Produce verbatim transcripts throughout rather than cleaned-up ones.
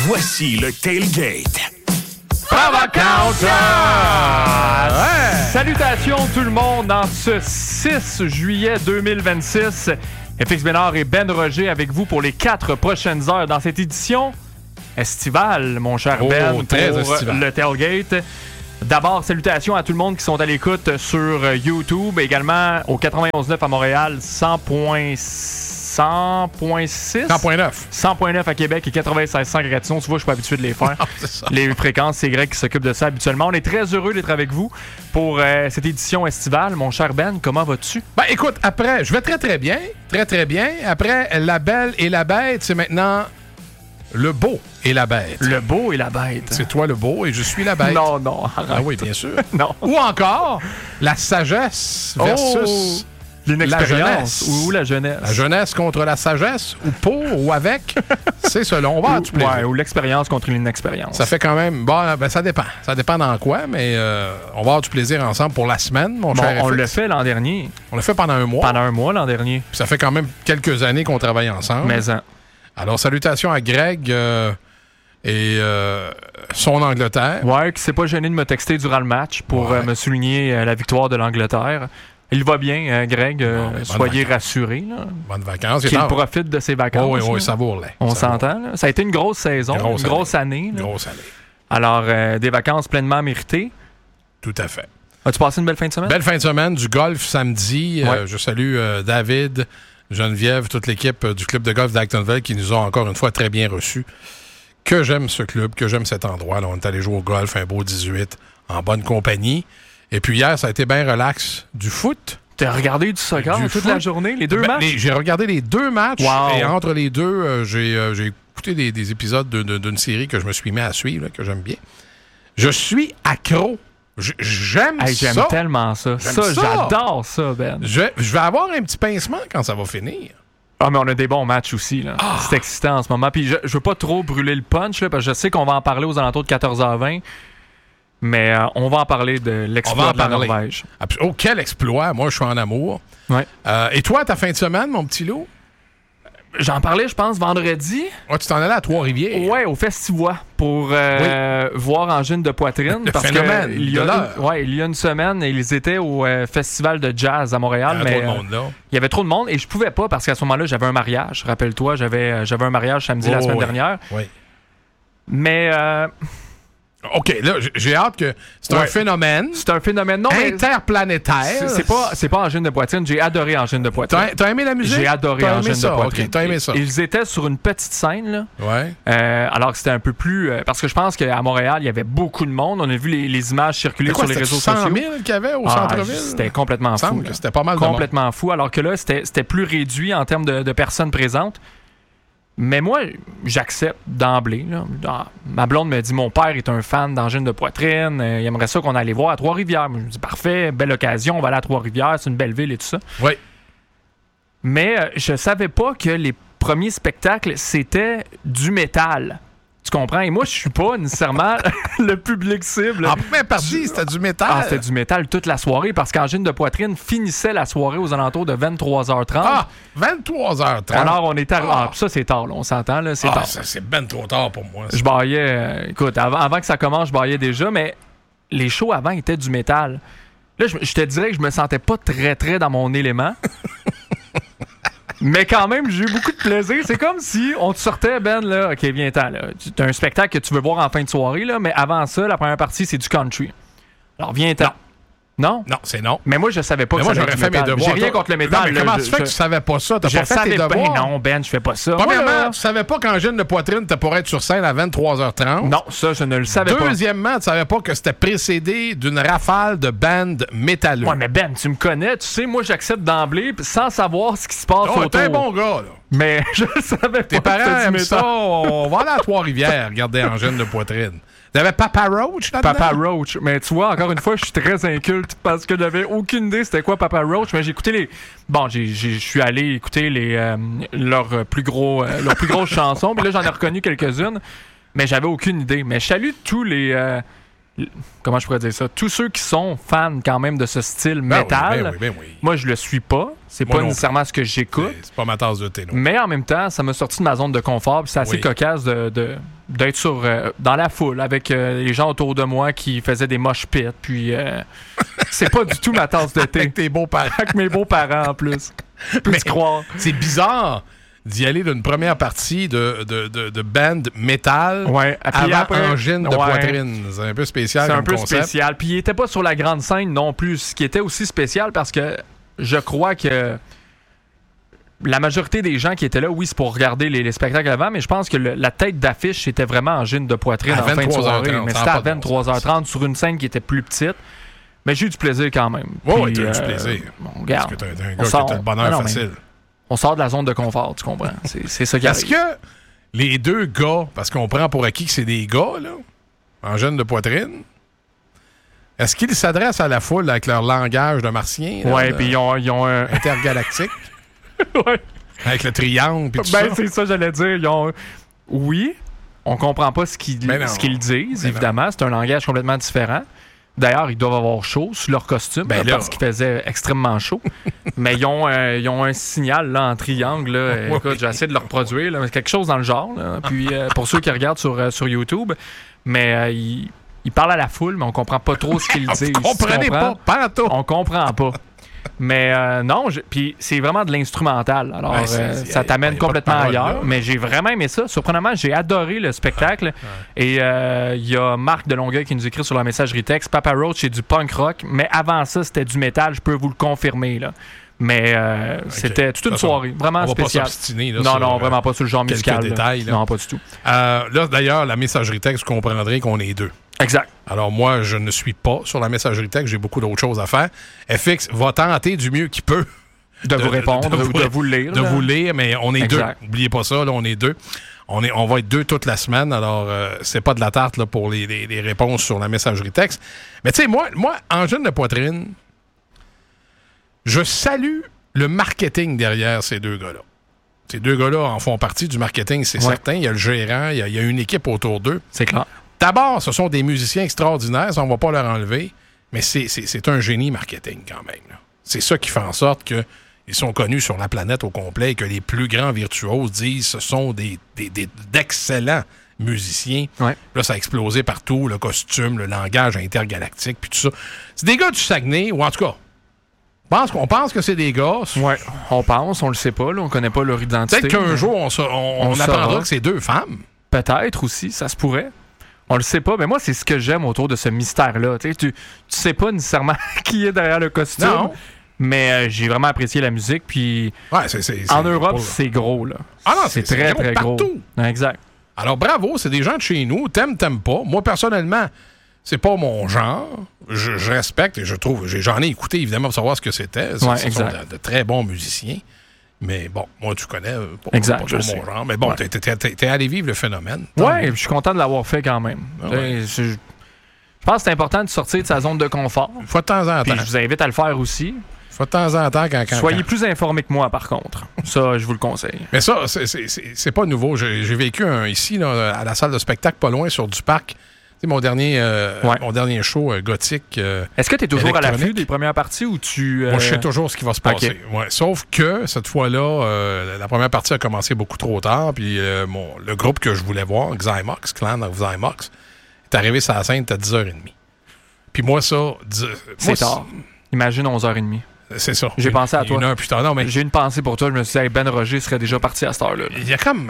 Voici le Tailgate. Bravo Counter! Ouais. Salutations tout le monde dans ce six juillet deux mille vingt-six. F X Bénard et Ben Roger avec vous pour les quatre prochaines heures dans cette édition estivale, mon cher oh, Ben, très pour estival. le Tailgate. D'abord, salutations à tout le monde qui sont à l'écoute sur YouTube, également au quatre-vingt-onze neuf à Montréal, cent point six cent point six cent point neuf cent point neuf à Québec et quatre-vingt-seize cent Gatineau. Tu vois, je suis pas habitué de les faire. Non, c'est ça. Les fréquences, c'est Greg qui s'occupe de ça habituellement. On est très heureux d'être avec vous pour euh, cette édition estivale. Mon cher Ben, comment vas-tu? Ben écoute, après, je vais très très bien. Très très bien. Après, la belle et la bête, c'est maintenant le beau et la bête. Le beau et la bête. C'est toi le beau et je suis la bête. Non, non, arrête. Ah oui, bien sûr. Non. Ou encore, la sagesse versus... Oh, l'inexpérience la ou la jeunesse. La jeunesse contre la sagesse, ou pour, ou avec, c'est selon. On va avoir du plaisir. Ouais, ou l'expérience contre l'inexpérience. Ça fait quand même... Bon, ben, ça dépend. Ça dépend dans quoi, mais euh, on va avoir du plaisir ensemble pour la semaine, mon bon, cher on F X. l'a fait l'an dernier. On l'a fait pendant un mois. Pendant un mois l'an dernier. Puis ça fait quand même quelques années qu'on travaille ensemble. Mais en... Alors, salutations à Greg euh, et euh, son Angleterre. Ouais, qui s'est pas gêné de me texter durant le match pour Ouais. euh, me souligner euh, la victoire de l'Angleterre. Il va bien, euh, Greg. Euh, Bon, ben, bonnes soyez vacances. rassurés. Là. Bonnes vacances. Qu'il tard. profite de ses vacances. Oh, oui, oui, là. savoure-les. On Savoure. s'entend. Là. Ça a été une grosse saison, Grosse une grosse année. là. Grosse année. Alors, euh, des vacances pleinement méritées. Tout à fait. As-tu passé une belle fin de semaine? Belle fin de semaine, du golf samedi. Ouais. Euh, je salue euh, David, Geneviève, toute l'équipe euh, du club de golf d'Actonville qui nous ont encore une fois très bien reçus. Que j'aime ce club, que j'aime cet endroit. Là, on est allé jouer au golf, un beau dix-huit, en bonne compagnie. Et puis hier, ça a été bien relax. Du foot. T'as regardé du soccer Du toute foot. la journée, les deux Ben, matchs? les- j'ai regardé les deux matchs. Wow. Et entre les deux, euh, j'ai, euh, j'ai écouté des, des épisodes de- de- d'une série que je me suis mis à suivre, là, que j'aime bien. Je suis accro. J- J'aime Hey, j'aime ça. tellement ça. J'aime Ça, ça. j'adore ça, Ben. Je, je vais avoir un petit pincement quand ça va finir. Ah, mais on a des bons matchs aussi. Là. Ah. C'est excitant en ce moment. Puis je, je veux pas trop brûler le punch, là, parce que je sais qu'on va en parler aux alentours de quatorze heures vingt. Mais euh, on va en parler de On va l'exploit en de la parler. Norvège. Abs- Oh, quel exploit. Moi, je suis en amour. Ouais. Euh, et toi, ta fin de semaine, mon petit loup? J'en parlais, je pense, vendredi. Oh, tu t'en allais à Trois-Rivières. Ouais, au Festivois pour euh, voir Angine de poitrine. Le parce phénomène que il y a de l'heure. une, ouais, il y a une semaine, ils étaient au euh, Festival de jazz à Montréal. Il y avait mais trop de monde, là. euh, il y avait trop de monde et je pouvais pas parce qu'à ce moment-là, j'avais un mariage. Rappelle-toi, j'avais, euh, j'avais un mariage samedi la Oh, semaine oui. dernière. Oui. Mais euh, OK, là, j- j'ai hâte que... C'est un Ouais. phénomène c'est un phénomène. Non, mais interplanétaire. c'est, c'est pas, c'est pas Angine de poitrine. J'ai adoré Angine de poitrine. T'as, t'as aimé la musique? J'ai adoré T'as aimé Angine ça? de poitrine. OK, t'as aimé ça. Ils étaient sur une petite scène, là. Ouais. Euh, alors que c'était un peu plus... euh, parce que je pense qu'à Montréal, il y avait beaucoup de monde. On a vu les, les images circuler C'est quoi, sur les c'était réseaux cent sociaux. mille qu'il y avait au Ah, centre-ville? c'était complètement Il me fou. semble là. que c'était pas mal de monde. Complètement fou. Alors que là, c'était, c'était plus réduit en termes de, de personnes présentes. Mais moi, j'accepte d'emblée. Là. Ah, ma blonde me dit mon père est un fan d'Angine de poitrine. Euh, il aimerait ça qu'on allait voir à Trois-Rivières. Je me dis parfait, belle occasion, on va aller à Trois-Rivières, c'est une belle ville et tout ça. Oui. Mais euh, je savais pas que les premiers spectacles, c'était du métal. Tu comprends? Et moi, je suis pas nécessairement le public cible. En première partie, c'était du métal. Ah, c'était du métal toute la soirée parce qu'Angine de poitrine finissait la soirée aux alentours de vingt-trois heures trente. Ah, vingt-trois heures trente. Alors, on était... Ah. Ah, ça, c'est tard, là, on s'entend, là, c'est Ah, tard. ça, c'est ben trop tard pour moi. ça. Je baillais... euh, écoute, avant, avant que ça commence, je baillais déjà, mais les shows avant étaient du métal. Là, je, je te dirais que je me sentais pas très, très dans mon élément. Mais quand même, j'ai eu beaucoup de plaisir. C'est comme si on te sortait, Ben, là, OK, viens-t'en, là. Tu as un spectacle que tu veux voir en fin de soirée, là, mais avant ça, la première partie, c'est du country. Alors, viens-t'en. Non? Non, c'est non. Mais moi, je savais pas Mais que moi, ça j'aurais allait fait être mes du métal. devoirs. J'ai rien contre le métal. Non, mais là, comment je- tu fais je- que tu savais pas ça? T'as Je pas fait tes savais pas. devoirs? Non, Ben, je fais pas ça. Premièrement, Moi, là- tu savais pas qu'Angine de poitrine, tu pourrais être sur scène à vingt-trois heures trente. Non, ça, je ne le savais pas. Deuxièmement, tu savais pas que c'était précédé d'une rafale de bandes métalleux. Ouais, mais Ben, tu me connais, tu sais, moi, j'accepte d'emblée p- sans savoir ce qui se passe Oh, autour. t'es un bon gars, là. Mais je savais Tes pas que parents c'était du aiment ça. métal. On va aller à Trois-Rivières regarder Angine de poitrine. T'avais Papa Roach là-dedans? Papa Roach. Mais tu vois, encore une fois, je suis très inculte parce que j'avais aucune idée c'était quoi Papa Roach. Mais j'ai écouté les... Bon, j'ai- j'ai- je suis allé écouter les, euh, leurs plus gros, euh, leurs plus grosses chansons. Puis là, j'en ai reconnu quelques-unes. Mais j'avais aucune idée. Mais je salue tous les... euh, l- comment je pourrais dire ça? Tous ceux qui sont fans quand même de ce style Ben oui, métal. ben oui, ben oui. Moi, je le suis pas. C'est Moi pas non nécessairement ce que j'écoute. C'est- C'est pas ma tasse de thé, non. Mais en même temps, ça m'a sorti de ma zone de confort. Puis c'est assez Oui. cocasse de, de, d'être sur euh, dans la foule avec euh, les gens autour de moi qui faisaient des mosh pits. Puis euh, c'est pas du tout ma tasse de thé. Avec tes beaux-parents. Avec mes beaux-parents en plus. Peux-tu croire? C'est bizarre d'y aller d'une première partie de, de, de, de band métal ouais. avant après, angine de ouais. poitrine. C'est un peu spécial C'est comme un peu concept. spécial. Puis il était pas sur la grande scène non plus. Ce qui était aussi spécial parce que je crois que la majorité des gens qui étaient là, oui, c'est pour regarder les, les spectacles avant, mais je pense que le, la tête d'affiche était vraiment angine de poitrine à en fin de soirée. trente, mais c'était à vingt-trois heures trente sur une scène qui était plus petite. Mais j'ai eu du plaisir quand même. Oui, Puis, oui, tu as eu euh, du plaisir. Bon, regarde, parce que t'es un on gars sort, qui a le bonheur non, facile. On sort de la zone de confort, tu comprends? C'est, c'est ça qui Est-ce arrive. que les deux gars, parce qu'on prend pour acquis que c'est des gars, là, en jeune de poitrine, est-ce qu'ils s'adressent à la foule avec leur langage de martien? Oui, puis ils ont, ils ont un... intergalactique? ouais. Avec le triangle, puis tout ben, ça? c'est ça, j'allais dire. Ils ont... Oui, on comprend pas ce qu'ils, non, ce qu'ils disent, mais évidemment. Non. C'est un langage complètement différent. D'ailleurs, ils doivent avoir chaud sous leur costume ben là, là. parce qu'il faisait extrêmement chaud. Mais ils ont, euh, ils ont un signal là, en triangle. Là. Oui. Écoute, j'ai essayé de le reproduire. Là, quelque chose dans le genre. Là. Puis euh, pour ceux qui regardent sur, euh, sur YouTube, mais euh, ils, ils parlent à la foule, mais on comprend pas trop ce qu'ils disent. Vous comprenez pas, pas tout. On comprend pas. Mais euh, non, je, puis c'est vraiment de l'instrumental. Alors, ouais, c'est, euh, c'est, ça t'amène complètement parole, ailleurs. là. Mais j'ai vraiment aimé ça. Surprenamment, j'ai adoré le spectacle. Ouais. Et il euh, y a Marc de Longueuil qui nous écrit sur la messagerie texte. Papa Roach, c'est du punk rock. Mais avant ça, c'était du métal. Je peux vous le confirmer, là. Mais euh, okay. c'était toute une soirée, vraiment spéciale. Là, non, non, vraiment pas sur le genre musical. Détails, non, pas du tout. Euh, là, d'ailleurs, la messagerie texte, vous comprendrez qu'on est deux. Exact. Alors moi, je ne suis pas sur la messagerie texte, j'ai beaucoup d'autres choses à faire. F X va tenter du mieux qu'il peut de, de vous répondre de, de, ou de vous lire. De là. vous lire, mais on est exact. deux. N'oubliez pas ça, là, on est deux. On, est, on va être deux toute la semaine, alors euh, c'est pas de la tarte là, pour les, les, les réponses sur la messagerie texte. Mais tu sais, moi, moi, en jeune de poitrine, je salue le marketing derrière ces deux gars-là. Ces deux gars-là en font partie du marketing, c'est ouais. certain. Il y a le gérant, il y a, il y a une équipe autour d'eux. C'est clair. D'abord, ce sont des musiciens extraordinaires, ça, on ne va pas leur enlever, mais c'est, c'est, c'est un génie marketing quand même. Là. C'est ça qui fait en sorte qu'ils sont connus sur la planète au complet et que les plus grands virtuoses disent que ce sont des, des, des, d'excellents musiciens. Ouais. Là, ça a explosé partout, le costume, le langage intergalactique, puis tout ça. C'est des gars du Saguenay, ou en tout cas, pense qu'on pense que c'est des gars. Ouais, on pense, on le sait pas, là, on connaît pas leur identité. Peut-être qu'un mais... jour, on, on, on, on apprendra que c'est deux femmes. Peut-être aussi, ça se pourrait. On le sait pas, mais moi, c'est ce que j'aime autour de ce mystère-là. Tu sais, tu, tu sais pas nécessairement qui est derrière le costume, non. mais euh, j'ai vraiment apprécié la musique. Puis ouais, c'est, c'est, en c'est Europe, pour... c'est gros. Là. Ah non, c'est, c'est très, c'est gros très gros. partout. Exact. Alors, bravo, c'est des gens de chez nous. T'aimes, t'aimes pas. Moi, personnellement, c'est pas mon genre. Je, je respecte et je trouve... J'en ai écouté, évidemment, pour savoir ce que c'était. Ouais, ce exact. sont de, de très bons musiciens. Mais bon, moi, tu connais, pas, exact, pas trop je mon genre. Mais bon, ouais. t'es, t'es, t'es, t'es allé vivre le phénomène. Ouais, je suis content de l'avoir fait quand même. Ah ouais. Je, je pense que c'est important de sortir de sa zone de confort. Faut de temps en temps. Puis je vous invite à le faire aussi. Faut de temps en temps quand... quand Soyez quand... plus informés que moi, par contre. Ça, je vous le conseille. Mais ça, c'est, c'est, c'est, c'est pas nouveau. J'ai, j'ai vécu un, ici, là, à la salle de spectacle, pas loin, sur du parc. C'est mon dernier, euh, ouais. mon dernier show euh, gothique. Euh, Est-ce que tu es toujours à l'affût des premières parties ou tu. Euh... Moi, je sais toujours ce qui va se passer. Okay. Ouais. Sauf que cette fois-là, euh, la première partie a commencé beaucoup trop tard. Puis euh, mon, le groupe que je voulais voir, Xymox, Clan of Xymox, est arrivé sur la scène à dix heures trente. Puis moi, ça. dix, c'est moi, tard. Imagine onze heures trente. C'est ça. J'ai une, pensé à toi. Une heure plus tard. Non, mais... J'ai une pensée pour toi. Je me suis dit, hey, Ben Roger serait déjà parti à cette heure-là. Il y a comme.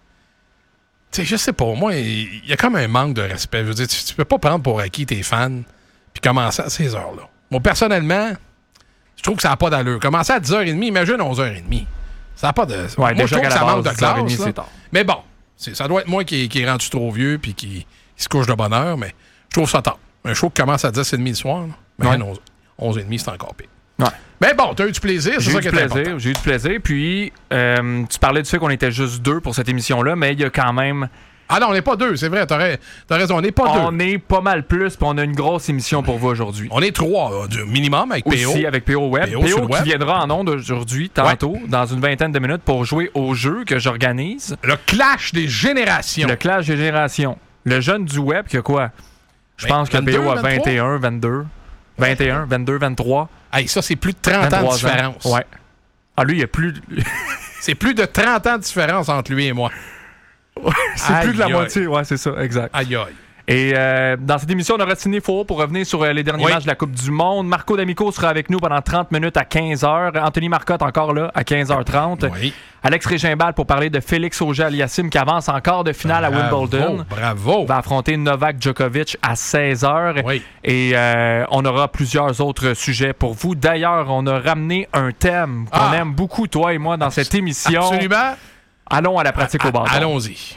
Tu sais, je sais pas, moi, il y a comme un manque de respect. Je veux dire, tu, tu peux pas prendre pour acquis tes fans puis commencer à ces heures-là. Moi, personnellement, je trouve que ça n'a pas d'allure. Commencer à dix heures trente, imagine onze heures trente. Ça n'a pas de... Ouais, moi, déjà je trouve que ça manque de classe. C'est tard. Mais bon, c'est, ça doit être moi qui, qui est rendu trop vieux puis qui, qui se couche de bonne heure, mais je trouve ça tard. Un show qui commence à dix heures trente le soir, là, ouais. onze, onze heures trente, c'est encore pire. Ouais. Mais bon, t'as eu du plaisir, c'est j'ai ça eu qui est plaisir, important. J'ai eu du plaisir, puis euh, tu parlais du fait qu'on était juste deux pour cette émission-là, mais il y a quand même... Ah non, on n'est pas deux, c'est vrai, t'as, t'as raison, on n'est pas on deux. On est pas mal plus, puis on a une grosse émission pour vous aujourd'hui. On est trois, là, du minimum, avec P O. Aussi avec P O Web. P O, P O qui viendra en ondes aujourd'hui, tantôt, ouais. dans une vingtaine de minutes, pour jouer au jeu que j'organise. Le clash des générations. Le clash des générations. Le jeune du web qui a quoi? Je pense que P O a vingt et un, vingt-deux. vingt et un, vingt-deux, vingt-trois. Hey, ça, c'est plus de trente ans de différence. Ans. Ouais. Ah, lui, il y a plus... c'est plus de trente ans de différence entre lui et moi. c'est Aïe, plus de la aïe. moitié. Ouais, c'est ça, exact. Aïe, aïe. Et euh, dans cette émission, on aura Sidney Faux pour revenir sur euh, les derniers Oui. matchs de la Coupe du Monde. Marco D'Amico sera avec nous pendant trente minutes à quinze heures. Anthony Marcotte encore là à quinze heures trente. Oui. Alex Régimbal pour parler de Félix Auger-Aliassime qui avance en quart de finale Bravo, à Wimbledon. Bravo. Va affronter Novak Djokovic à seize heures. Oui. Et euh, on aura plusieurs autres sujets pour vous. D'ailleurs, on a ramené un thème qu'on Ah. aime beaucoup, toi et moi, dans cette émission. Absolument. Allons à la pratique au bâton. Allons-y.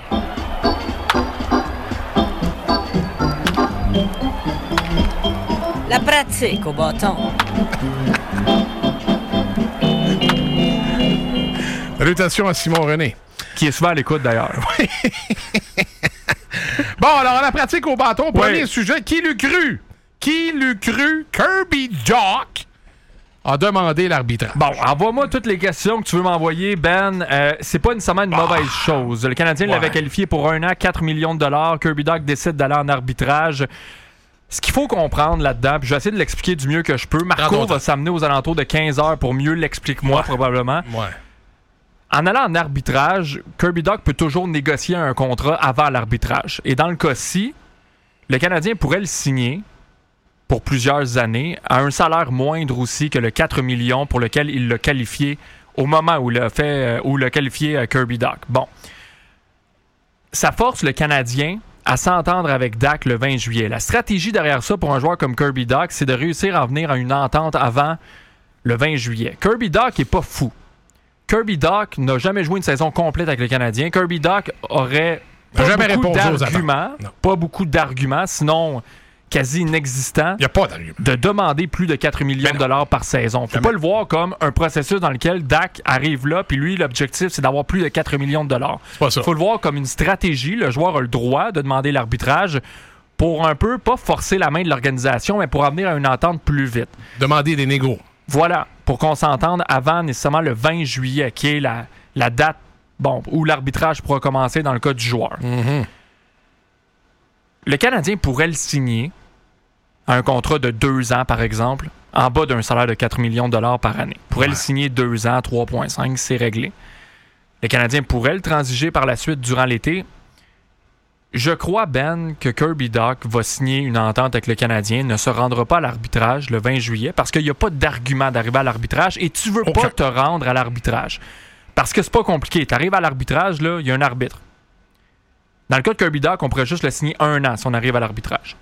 La pratique au bâton. Salutations à Simon René. Qui est souvent à l'écoute, d'ailleurs. Bon, alors, à la pratique au bâton, premier Oui. sujet. Qui l'eût cru? Qui l'eût cru? Kirby Doc a demandé l'arbitrage. Bon, envoie-moi toutes les questions que tu veux m'envoyer, Ben. Euh, c'est pas nécessairement une mauvaise chose. Le Canadien Ouais. l'avait qualifié pour un an, quatre millions de dollars. Kirby Doc décide d'aller en arbitrage. Ce qu'il faut comprendre là-dedans, puis je vais essayer de l'expliquer du mieux que je peux. Prends Marco ton va temps. s'amener aux alentours de quinze heures pour mieux l'expliquer moi, Ouais. probablement. Ouais. En allant en arbitrage, Kirby Doc peut toujours négocier un contrat avant l'arbitrage. Et dans le cas-ci, le Canadien pourrait le signer pour plusieurs années à un salaire moindre aussi que le quatre millions pour lequel il l'a qualifié au moment où il a fait, où il a qualifié euh, Kirby Doc. Bon. Ça force le Canadien à s'entendre avec Dak le vingt juillet. La stratégie derrière ça pour un joueur comme Kirby Doc, c'est de réussir à venir à une entente avant le vingt juillet. Kirby Doc est pas fou. Kirby Doc n'a jamais joué une saison complète avec le Canadien. Kirby Doc aurait N'a pas jamais beaucoup répondu aux d'arguments, attentes. Non. pas beaucoup d'arguments, sinon quasi inexistants, Il n'y a pas d'argument. de demander plus de quatre millions Ben de non. dollars par saison. Faut Jamais. pas le voir comme un processus dans lequel Dak arrive là, puis lui, l'objectif, c'est d'avoir plus de quatre millions de dollars. C'est pas ça. Faut le voir comme une stratégie. Le joueur a le droit de demander l'arbitrage pour un peu, pas forcer la main de l'organisation, mais pour en venir à une entente plus vite. Demander des négos. Voilà, pour qu'on s'entende avant nécessairement le vingt juillet, qui est la, la date bon, où l'arbitrage pourra commencer dans le cas du joueur. Mm-hmm. Le Canadien pourrait le signer à un contrat de deux ans, par exemple, en bas d'un salaire de quatre millions de dollars par année. Pourrait Ouais. le signer deux ans, trois virgule cinq, c'est réglé. Le Canadien pourrait le transiger par la suite durant l'été. Je crois, Ben, que Kirby Doc va signer une entente avec le Canadien, ne se rendra pas à l'arbitrage le vingt juillet parce qu'il n'y a pas d'argument d'arriver à l'arbitrage et tu veux Aucun. pas te rendre à l'arbitrage. Parce que c'est pas compliqué. Tu arrives à l'arbitrage, là, il y a un arbitre. Dans le cas de Kirby Doc, on pourrait juste le signer un an si on arrive à l'arbitrage.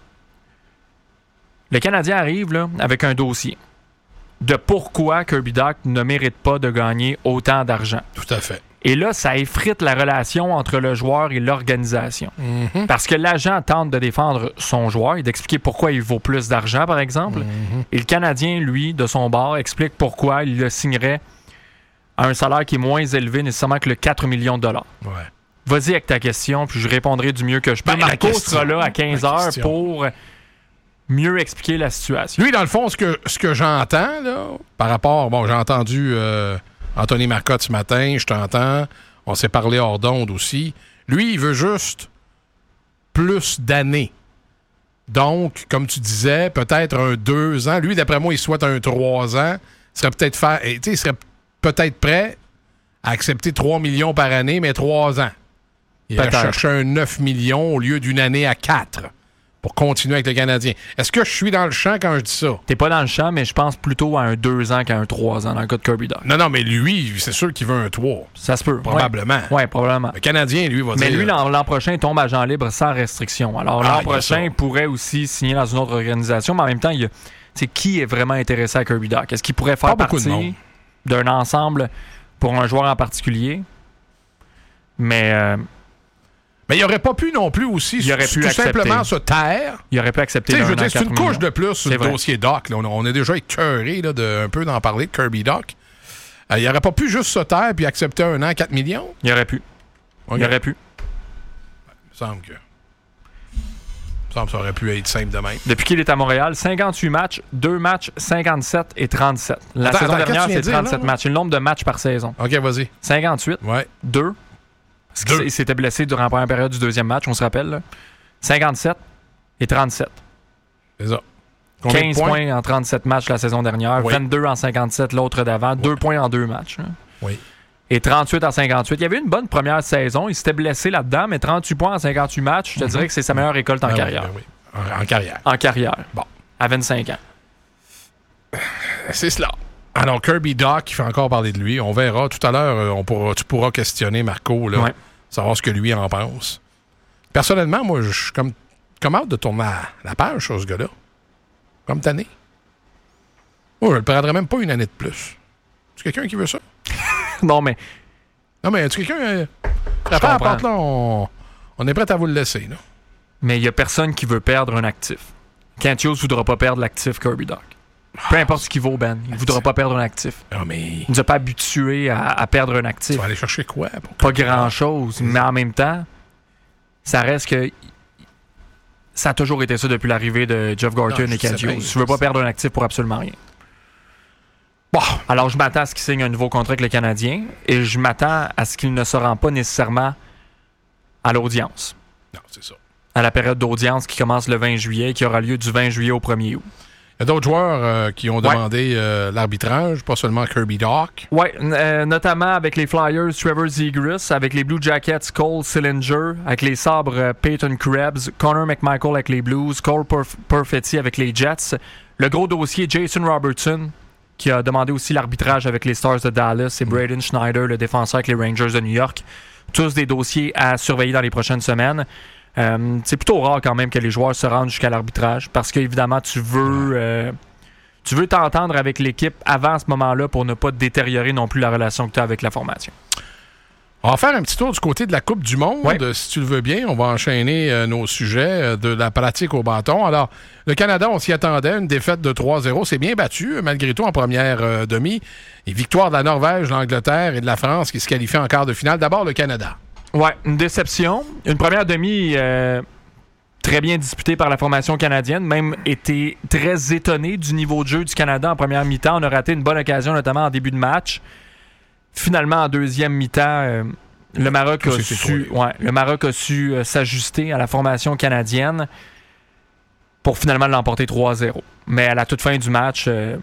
Le Canadien arrive là, avec un dossier de pourquoi Kirby Doc ne mérite pas de gagner autant d'argent. Tout à fait. Et là, ça effrite la relation entre le joueur et l'organisation. Mm-hmm. Parce que l'agent tente de défendre son joueur et d'expliquer pourquoi il vaut plus d'argent, par exemple. Mm-hmm. Et le Canadien, lui, de son bord, explique pourquoi il le signerait à un salaire qui est moins élevé nécessairement que le quatre millions de dollars. Ouais. Vas-y avec ta question, puis je répondrai du mieux que je peux. Ben, la Marco question. sera là à quinze La heures question. pour mieux expliquer la situation. Lui, dans le fond, ce que, ce que j'entends, là, par rapport... Bon, j'ai entendu euh, Anthony Marcotte ce matin, je t'entends. On s'est parlé hors d'onde aussi. Lui, il veut juste plus d'années. Donc, comme tu disais, peut-être un deux ans. Lui, d'après moi, il souhaite un trois ans. Il serait peut-être faire, tu sais, il serait peut-être prêt à accepter trois millions par année, mais trois ans. Il va Peut-être. chercher un neuf millions au lieu d'une année à quatre pour continuer avec le Canadien. Est-ce que je suis dans le champ quand je dis ça? T'es pas dans le champ, mais je pense plutôt à un deux ans qu'à un trois ans dans le cas de Kirby Doc. Non, non, mais lui, c'est sûr qu'il veut un trois. Ça se peut. Probablement. Oui, ouais, probablement. Le Canadien, lui, va Mais dire... lui, l'an, l'an prochain, il tombe agent libre sans restriction. Alors, Ah, l'an il y a prochain, ça. il pourrait aussi signer dans une autre organisation, mais en même temps, il y a, c'est qui est vraiment intéressé à Kirby Doc? Est-ce qu'il pourrait faire Pas beaucoup de partie monde. d'un ensemble pour un joueur en particulier? Mais euh, Mais il aurait pas pu non plus aussi Il aurait tout pu accepter. simplement se taire. il aurait pu accepter Tu sais, je d'un veux dire, an, c'est une quatre couche millions. de plus sur C'est le vrai. dossier Doc. là. On, on est déjà écœuré là, de un peu d'en parler de Kirby Doc. Euh, il aurait pas pu juste se taire puis accepter un an, quatre millions? Il aurait pu. Ok. Il aurait pu. Il me semble que... Il me semble que ça aurait pu être simple de même. Depuis qu'il est à Montréal, cinquante-huit matchs, deux matchs, cinquante-sept et trente-sept. La Attends, saison attends, dernière, qu'est-ce que tu viens c'est de dire, trente-sept là? matchs. C'est le nombre de matchs par saison. OK, vas-y. cinquante-huit, Ouais. deux. Parce Deux. qu'il s'était blessé durant la première période du deuxième match, on se rappelle. Là. cinquante-sept et trente-sept. C'est ça. Combien de quinze points? en trente-sept matchs la saison dernière, Oui. vingt-deux en cinquante-sept l'autre d'avant, deux points en deux matchs. Hein. Oui. et trente-huit en cinquante-huit. Il y avait une bonne première saison. Il s'était blessé là-dedans, mais trente-huit points en cinquante-huit matchs, je te mm-hmm. dirais que c'est sa meilleure récolte en ben carrière. Oui, ben oui. En, en carrière. En carrière. Bon. À vingt-cinq ans. C'est cela. Alors, Kirby Dach, il fait encore parler de lui. On verra. Tout à l'heure, on pourra, tu pourras questionner Marco, là, ouais. savoir ce que lui en pense. Personnellement, moi, je suis comme, comme hâte de tourner la, la page sur ce gars-là. Comme tanné. Moi, je ne le prendrais même pas une année de plus. Tu quelqu'un qui veut ça? Non, mais... Non, mais tu quelqu'un... Euh, la porte, là, on, on est prêt à vous le laisser, là. Mais il n'y a personne qui veut perdre un actif. Kent Hughes ne voudra pas perdre l'actif Kirby Dach. Peu importe ce qu'il vaut, Ben. Il ne voudra pas perdre un actif. Non, mais... Il ne nous a pas habitués à, à perdre un actif. Tu vas aller chercher quoi? Pas grand-chose. Mais en même temps, ça reste que... Ça a toujours été ça depuis l'arrivée de Jeff Gorton non, et Kent Hughes. Tu ne veux pas perdre un actif pour absolument rien. Bon, alors je m'attends à ce qu'il signe un nouveau contrat avec le Canadien et je m'attends à ce qu'il ne se rend pas nécessairement à l'audience. Non, c'est ça. À la période d'audience qui commence le vingt juillet et qui aura lieu du vingt juillet au premier août. Il y a d'autres joueurs euh, qui ont demandé ouais. euh, l'arbitrage, pas seulement Kirby Dach. Oui, euh, notamment avec les Flyers, Trevor Zegras, avec les Blue Jackets, Cole Sillinger, avec les Sabres, euh, Peyton Krebs, Connor McMichael avec les Blues, Cole Perf- Perfetti avec les Jets. Le gros dossier, Jason Robertson, qui a demandé aussi l'arbitrage avec les Stars de Dallas, et Braden Schneider, le défenseur avec les Rangers de New York. Tous des dossiers à surveiller dans les prochaines semaines. Euh, c'est plutôt rare quand même que les joueurs se rendent jusqu'à l'arbitrage parce qu'évidemment, tu veux euh, tu veux t'entendre avec l'équipe avant ce moment-là pour ne pas détériorer non plus la relation que tu as avec la formation. On va faire un petit tour du côté de la Coupe du Monde. Ouais. Si tu le veux bien, on va enchaîner euh, nos sujets euh, de la pratique au bâton. Alors, le Canada, on s'y attendait, une défaite de trois zéro. C'est bien battu, malgré tout, en première euh, demi. Et victoire de la Norvège, de l'Angleterre et de la France qui se qualifient en quart de finale. D'abord, le Canada. Oui, une déception. Une première demi euh, très bien disputée par la formation canadienne. Même été très étonné du niveau de jeu du Canada en première mi-temps. On a raté une bonne occasion, notamment en début de match. Finalement, en deuxième mi-temps, euh, le Maroc a su, ouais, le Maroc a su euh, s'ajuster à la formation canadienne pour finalement l'emporter trois zéro. Mais à la toute fin du match, euh,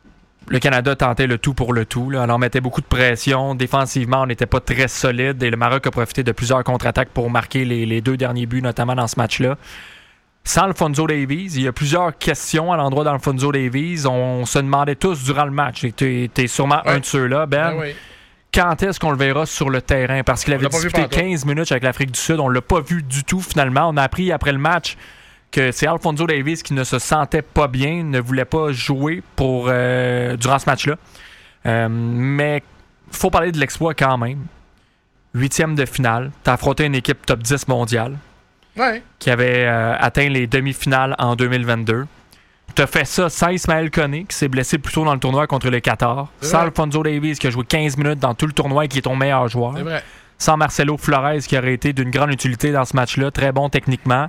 le Canada tentait le tout pour le tout. Là. On leur mettait beaucoup de pression. Défensivement, on n'était pas très solide et le Maroc a profité de plusieurs contre-attaques pour marquer les, les deux derniers buts, notamment dans ce match-là. Sans Alphonso Davies, il y a plusieurs questions à l'endroit d'Alphonso Davies. On, on se demandait tous durant le match, et tu es sûrement ouais. un de ceux-là, Ben, ouais, ouais. quand est-ce qu'on le verra sur le terrain? Parce qu'il avait disputé quinze minutes avec l'Afrique du Sud. On ne l'a pas vu du tout, finalement. On a appris après le match que c'est Alphonso Davies qui ne se sentait pas bien, ne voulait pas jouer pour euh, durant ce match-là. Euh, mais il faut parler de l'exploit quand même. Huitième de finale. Tu as affronté une équipe top dix mondiale ouais. qui avait euh, atteint les demi-finales en deux mille vingt-deux. Tu as fait ça sans Ismaël Koné, qui s'est blessé plus tôt dans le tournoi contre le Qatar. Sans Alphonso Davies, qui a joué quinze minutes dans tout le tournoi et qui est ton meilleur joueur. C'est vrai. Sans Marcelo Flores, qui aurait été d'une grande utilité dans ce match-là. Très bon techniquement.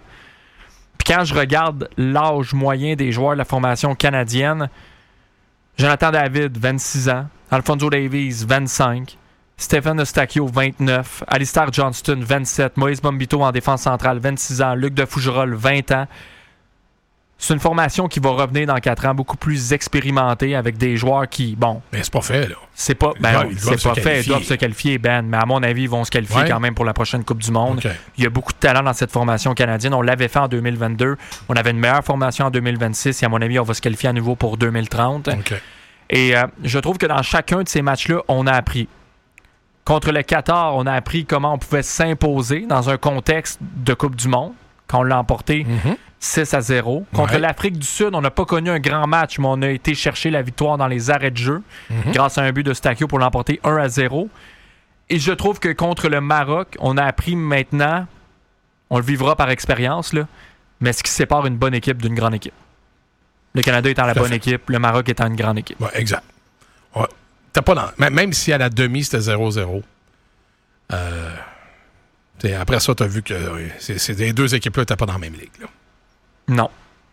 Puis quand je regarde l'âge moyen des joueurs de la formation canadienne, Jonathan David, vingt-six ans. Alphonso Davies, vingt-cinq. Stephen Eustáquio, vingt-neuf. Alistair Johnston, vingt-sept. Moïse Bombito en défense centrale, vingt-six ans. Luc de Fougerolles, vingt ans. C'est une formation qui va revenir dans quatre ans, beaucoup plus expérimentée, avec des joueurs qui, bon... Mais c'est pas fait, là. C'est pas, ben non, c'est pas fait. Ils doivent se qualifier, Ben. Mais à mon avis, ils vont se qualifier ouais. quand même pour la prochaine Coupe du Monde. Okay. Il y a beaucoup de talent dans cette formation canadienne. On l'avait fait en deux mille vingt-deux. On avait une meilleure formation en deux mille vingt-six. Et à mon avis, on va se qualifier à nouveau pour deux mille trente. Okay. Et euh, je trouve que dans chacun de ces matchs-là, on a appris. Contre le Qatar, on a appris comment on pouvait s'imposer dans un contexte de Coupe du Monde, quand on l'a emporté mm-hmm. six à zéro. Contre ouais. l'Afrique du Sud, on n'a pas connu un grand match, mais on a été chercher la victoire dans les arrêts de jeu mm-hmm. grâce à un but de Eustáquio pour l'emporter un à zéro. Et je trouve que contre le Maroc, on a appris maintenant, on le vivra par expérience, là, mais ce qui sépare une bonne équipe d'une grande équipe. Le Canada étant la bonne fait. équipe, le Maroc étant une grande équipe. Ouais, exact. Ouais. T'as pas dans... Même si à la demi, c'était zéro zéro. Euh... Après ça, tu as vu que c'est, c'est les deux équipes-là n'étaient pas dans la même ligue. Là. Non.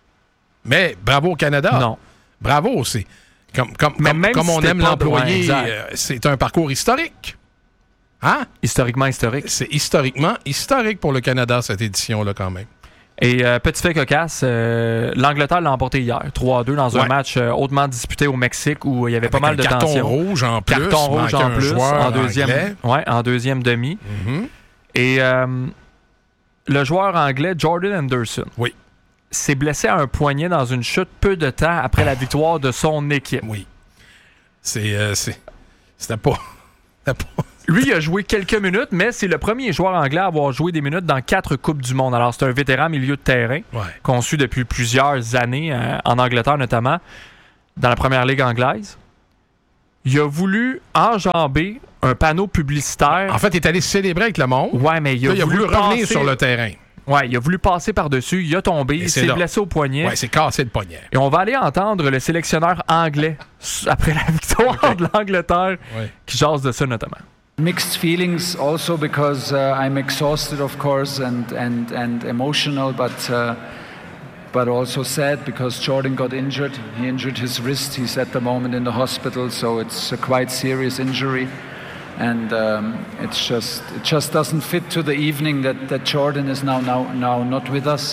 Mais bravo au Canada. Non. Bravo aussi. Comme, comme, comme, comme si on aime l'employer, euh, c'est un parcours historique. Hein? Historiquement historique. C'est historiquement historique pour le Canada, cette édition-là, quand même. Et euh, petit fait cocasse, euh, l'Angleterre l'a emporté hier, trois à deux, dans ouais. un match euh, hautement disputé au Mexique où il y avait Avec pas mal un de carton tension. rouge en plus. Carton rouge en plus, en deuxième, ouais, en deuxième demi. Mm-hmm. Et euh, le joueur anglais Jordan Henderson oui. s'est blessé à un poignet dans une chute peu de temps après la victoire de son équipe. Oui. C'est, euh, c'est, c'était pas... C'était pas... Lui, il a joué quelques minutes, mais c'est le premier joueur anglais à avoir joué des minutes dans quatre Coupes du Monde. Alors, c'est un vétéran milieu de terrain, ouais. conçu depuis plusieurs années, euh, en Angleterre notamment, dans la première ligue anglaise. Il a voulu enjamber un panneau publicitaire. En fait, il est allé célébrer avec le monde. Ouais, mais il a, Là, il a voulu, voulu passer... revenir sur le terrain. Ouais, il a voulu passer par-dessus, il a tombé, il s'est là. blessé au poignet. Ouais, c'est cassé le poignet. Et on va aller entendre le sélectionneur anglais, après la victoire okay. de l'Angleterre, ouais. qui jase de ça notamment. Mixed feelings also because uh, I'm exhausted, of course, and, and, and emotional, but, uh, but also sad because Jordan got injured. He injured his wrist. He's at the moment in the hospital, so it's a quite serious injury. And um, it's just, it just doesn't fit to the evening that, that Jordan is now, now, now not with us.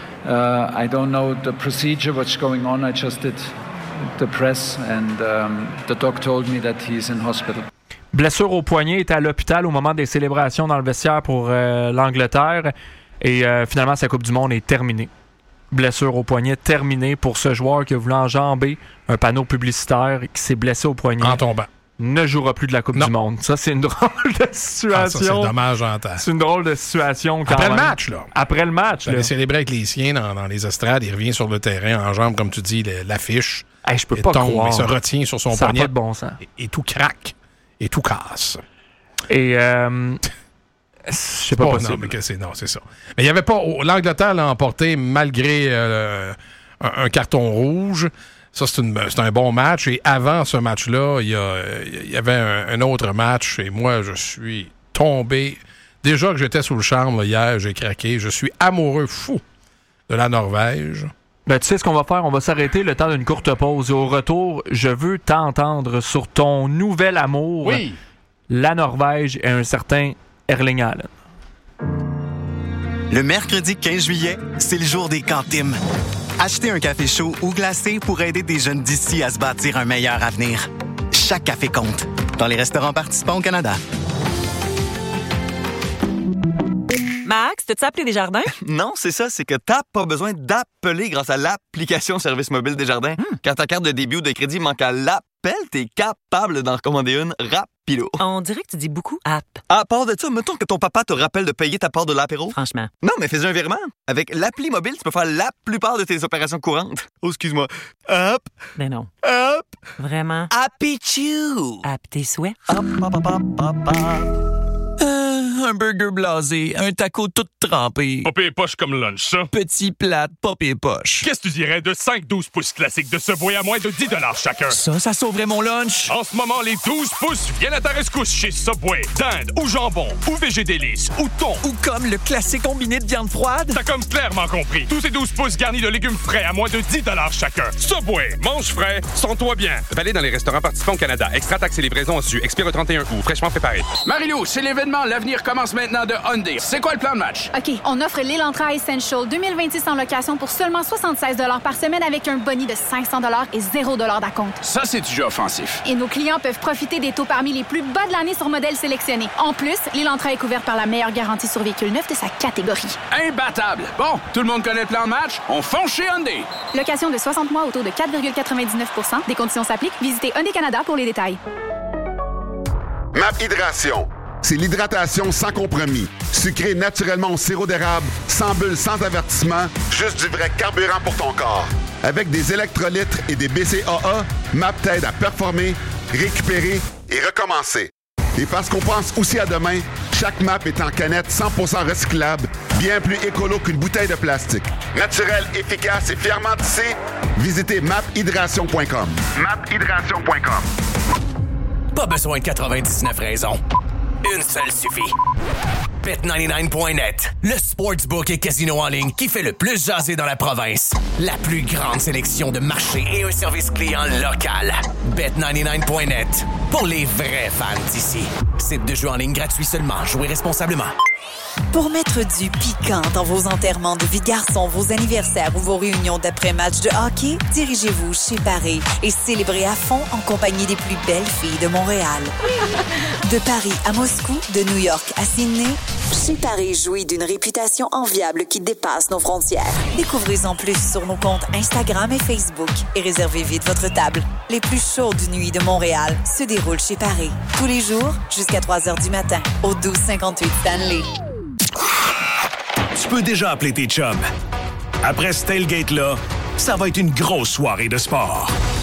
Uh, I don't know the procedure, what's going on. I just did the press, and um, the doc told me that he's in hospital. Blessure au poignet, était à l'hôpital au moment des célébrations dans le vestiaire pour euh, l'Angleterre. Et euh, finalement, sa Coupe du Monde est terminée. Blessure au poignet terminée pour ce joueur qui a voulu enjamber un panneau publicitaire et qui s'est blessé au poignet. En tombant. Ne jouera plus de la Coupe non. du Monde. Ça, c'est une drôle de situation. Ah, ça, c'est dommage en temps. C'est une drôle de situation. Quand Après même. le match, là. Après le match, là. Il a célébré avec les siens dans, dans les estrades. Il revient sur le terrain, enjambe, comme tu dis, l'affiche. Hey, je peux pas tombe, croire. Il se retient sur son ça poignet. Ça n'a pas de bon sens. Et, et tout craque. Et tout casse. Et euh, je sais pas, pas possible. Non, mais que c'est, non, c'est ça. Mais il y avait pas... L'Angleterre l'a emporté malgré euh, un, un carton rouge. Ça, c'est, une, c'est un bon match. Et avant ce match-là, il y, a, il y avait un, un autre match. Et moi, je suis tombé. Déjà que j'étais sous le charme là, hier, j'ai craqué. Je suis amoureux fou de la Norvège. Ben, tu sais ce qu'on va faire? On va s'arrêter le temps d'une courte pause. Et au retour, je veux t'entendre sur ton nouvel amour, oui. la Norvège et un certain Erling Haaland. Le mercredi quinze juillet, c'est le jour des cantines. Achetez un café chaud ou glacé pour aider des jeunes d'ici à se bâtir un meilleur avenir. Chaque café compte. Dans les restaurants participants au Canada. Max, t'as-tu appelé Desjardins? Non, c'est ça, c'est que t'as pas besoin d'appeler grâce à l'application Service mobile Desjardins. Hmm. Quand ta carte de débit ou de crédit manque à l'appel, t'es capable d'en recommander une rapido. On dirait que tu dis beaucoup app. À part de ça, mettons que ton papa te rappelle de payer ta part de l'apéro. Franchement. Non, mais fais un virement. Avec l'appli mobile, tu peux faire la plupart de tes opérations courantes. Oh, excuse-moi. Hop. Mais non. Hop. Vraiment. Happy Chew. App tes souhaits. Hop, hop, hop, hop, hop, hop. Euh, un burger blasé, un taco tout trempé. Pas pire poche comme lunch, ça. Petit plat, pas pire poche. Qu'est-ce que tu dirais de cinq douze pouces classiques de Subway à moins de dix dollars chacun? Ça, ça sauverait mon lunch. En ce moment, les douze pouces viennent à ta rescousse chez Subway. Dinde ou jambon ou végé délice ou thon. Ou comme le classique combiné de viande froide. T'as comme clairement compris. Tous ces douze pouces garnis de légumes frais à moins de dix dollars chacun. Subway, mange frais, sens-toi bien. Valide dans les restaurants participants au Canada. Extra taxes et livraison en su. Expire le trente et un août. Fraîchement préparé. Marie-Lou, c'est l'événement L'avenir commence maintenant de Hyundai. C'est quoi le plan de match? OK, on offre l'Elantra Essential deux mille vingt-six en location pour seulement soixante-seize dollars par semaine avec un boni de cinq cents dollars et zéro dollars d'acompte. Ça, c'est du jeu offensif. Et nos clients peuvent profiter des taux parmi les plus bas de l'année sur modèles sélectionnés. En plus, l'Elantra est couvert par la meilleure garantie sur véhicule neuf de sa catégorie. Imbattable! Bon, tout le monde connaît le plan de match? On fonce chez Hyundai! Location de soixante mois au taux de quatre virgule quatre-vingt-dix-neuf pour cent. Des conditions s'appliquent. Visitez Hyundai Canada pour les détails. MAP Hydration. C'est l'hydratation sans compromis. Sucré naturellement au sirop d'érable, sans bulles, sans avertissement, juste du vrai carburant pour ton corps. Avec des électrolytes et des B C A A, MAP t'aide à performer, récupérer et recommencer. Et parce qu'on pense aussi à demain, chaque MAP est en canette cent pour cent recyclable, bien plus écolo qu'une bouteille de plastique. Naturel, efficace et fièrement tissé, visitez map hydration point com. map hydration point com. Pas besoin de quatre-vingt-dix-neuf raisons. Une seule suffit. Bet quatre-vingt-dix-neuf point net, le sportsbook et casino en ligne qui fait le plus jaser dans la province. La plus grande sélection de marchés et un service client local. Bet quatre-vingt-dix-neuf point net, pour les vrais fans d'ici. Site de jeu en ligne gratuit seulement. Jouez responsablement. Pour mettre du piquant dans vos enterrements de vie de garçon, vos anniversaires ou vos réunions d'après-match de hockey, dirigez-vous chez Paris et célébrez à fond en compagnie des plus belles filles de Montréal. De Paris à Moscou, de New York à Sydney, chez Paris jouit d'une réputation enviable qui dépasse nos frontières. Découvrez-en plus sur nos comptes Instagram et Facebook et réservez vite votre table. Les plus chaudes nuits de Montréal se déroulent chez Paris. Tous les jours, jusqu'à trois heures du matin, au douze cinquante-huit Stanley. Tu peux déjà appeler tes chums. Après ce tailgate-là, ça va être une grosse soirée de sport.